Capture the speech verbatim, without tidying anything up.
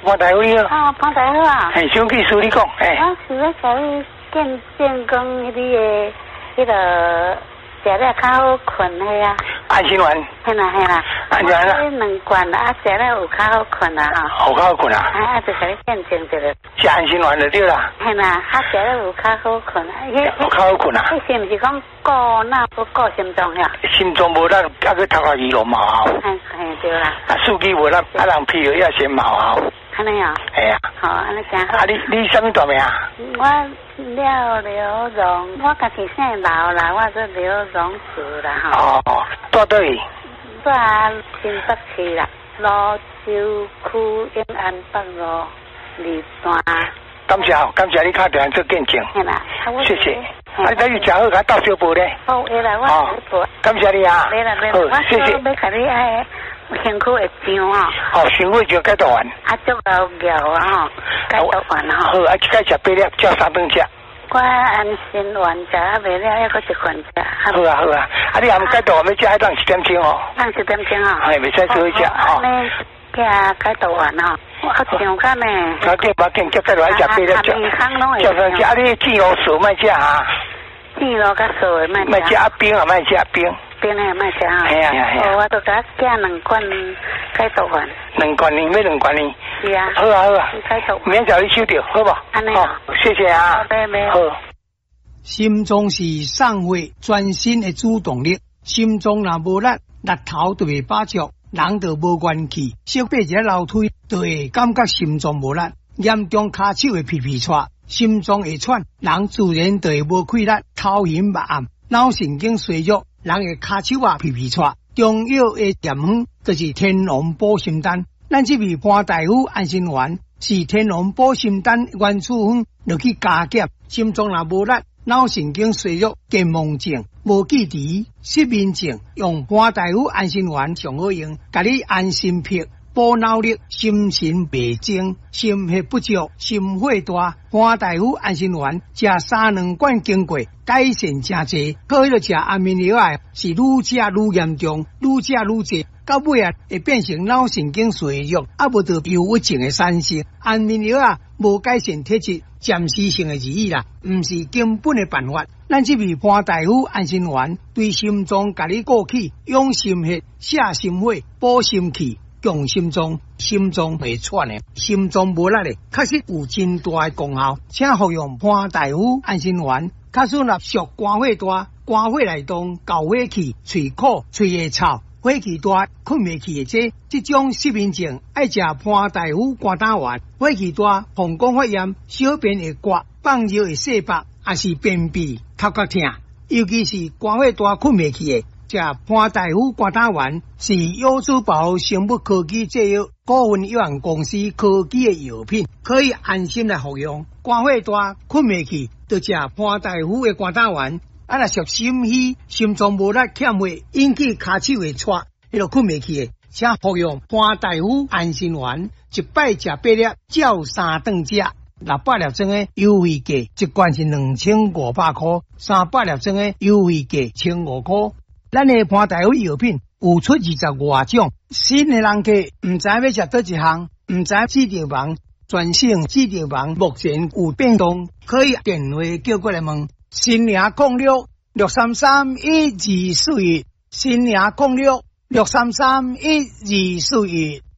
潘大夫你好。 哦，潘大夫啊。 嘿，小技师你讲，哎。 我是要甲你见见讲迄你的迄个食了较好困的啊。 安心丸。 嘿啦嘿啦。 安心丸啦。 这两罐啊，食了有较好困啊哈。 有较好困啊。 啊啊，就甲你见证一个。 食安心丸就对啦。 嘿啦，啊食了有较好困啊。 有较好困啊。 迄是毋是讲顾脑不顾心脏呀？ 心脏无力，啊去头壳鱼落毛效。 嘿嘿对啦。 啊，数据无力，啊人疲劳也先毛效。 安尼啊？ 系啊。 好，安尼真好。 啊，你你什么大名啊？ 我廖刘荣，我家己姓刘啦，我做刘荣氏啦吼。 哦，住倒位？ 住啊新北市啦，罗州区永安北路二段。 感谢哦，感谢你打电话做见证。 嘿啦， 谢谢。啊，你等于食好，甲倒小杯咧。 好，会啦，我哦，感谢你啊。 没啦没啦， 好，谢谢。 我要甲你爱。辛苦会上哦， 哦，辛苦就解毒丸， 啊，足够药啊吼，解毒丸吼。 好，啊，该食八粒，叫三顿食。 我安心丸食啊，未了，还搁一罐食。 好啊好啊，啊，你含解毒丸要食，爱当一点钟哦。 当一点钟哦。 系，未使少食哦。 安尼加解毒丸哦，我上干呢。 要紧要紧，叫解毒丸食八粒食。叫三食，啊，你酱油素莫食啊。 酱油甲素的莫食。 莫食啊冰啊，莫食冰。 冰的莫食啊。 系啊系啊。 哦，我都甲加两罐解毒丸。 两罐呢？要两罐呢？ 是啊。 好啊好啊。 解毒。 明早你收到，好不？ 安尼。 好，谢谢啊。 没没。 好。 心脏是送血全身的主动力，心脏若无力，力头就袂把足，人就无元气，小爬一个楼梯就会感觉心脏无力，严重骹手会皮皮喘，心脏会喘，人自然就会无气力，头晕目暗，脑神经衰弱，人会骹手啊皮皮喘。中药的验方就是天龙补心丹，咱这味潘大夫安心丸是天龙补心丹原处方，落去加减，心脏若无力。脑神经衰弱、健忘症、无记忆、失眠症，用潘大夫安心丸上好用，甲你安心片、补脑力、心神袂静、心血不足、心火大。潘大夫安心丸食三两罐经过，改善真济。可迄个食安眠药啊，是愈食愈严重，愈食愈济。到尾啊，会变成脑神经衰弱，啊无得忧郁症的产生。安眠药啊，无改善体质，暂时性的而已啦，毋是根本的办法。咱这味潘大夫安心丸，对心脏甲你过气、养心血、下心火、补心气、强心脏，心脏袂喘的，心脏无力的，确实有真大的功效。请服用潘大夫安心丸，假使若属肝火大、肝火内动、搞火气、喙苦、喙会臭。火气大、困袂去的这这种失眠症，爱食潘大夫肝胆丸。火气大、膀胱发炎、小便会刮、放尿会泄白，也是便秘、头壳痛，尤其是肝火大、困袂去的，食潘大夫肝胆丸是优珠宝生物科技制药股份有限公司科技的药品，可以安心来服用。肝火大、困袂去，就食潘大夫的肝胆丸。啊，若属心虚、心脏无力、欠血，引起骹手会喘，迄落困袂去的，请服用潘大夫安心丸，一摆食八粒，照三顿食。六百粒装的优惠价，一罐是两千五百块，三百粒装的优惠价千五块。咱的潘大夫药品有出二十外种，新的人客毋知要食倒一项，毋知市场网专线市场网目前有变动，可以电话叫过来问。新年控六六三三一二四一，新年控六六三三一二四一。